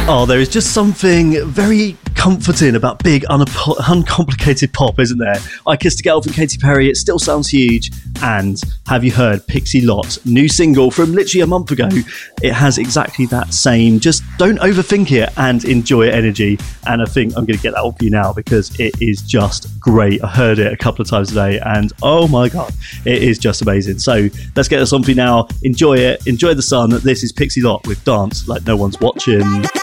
Oh, there is just something very comforting about big, uncomplicated pop, isn't there? I Kissed a Girl from Katy Perry, it still sounds huge. And have you heard Pixie Lott's new single from literally a month ago? It has exactly that same, just don't overthink it and enjoy it energy. And I think I'm going to get that on for you now because it is just great. I heard it a couple of times today and oh my God, it is just amazing. So let's get this on for you now. Enjoy it. Enjoy the sun. This is Pixie Lott with Dance Like No One's Watching.